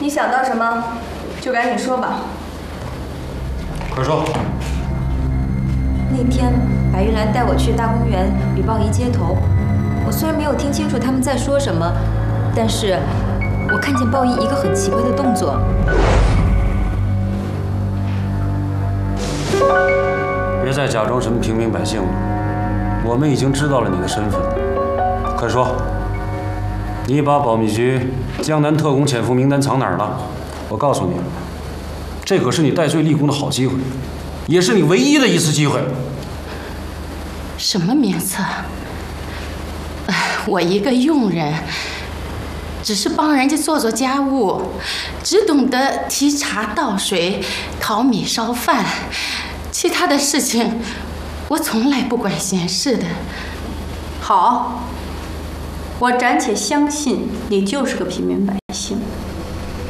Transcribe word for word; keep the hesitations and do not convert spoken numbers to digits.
你想到什么，就赶紧说吧。 快说。 那天白玉兰带我去大公园吕抱仪接头，我虽然没有听清楚他们在说什么，但是我看见抱仪一个很奇怪的动作。 别再假装什么平民百姓了，我们已经知道了你的身份。快说，你把保密局江南特工潜伏名单藏哪儿了？我告诉你，这可是你戴罪立功的好机会，也是你唯一的一次机会。 什么名册？我一个佣人，只是帮人家做做家务，只懂得提茶倒水、烤米烧饭，其他的事情我从来不管闲事的。 好，我暂且相信你就是个平民百姓。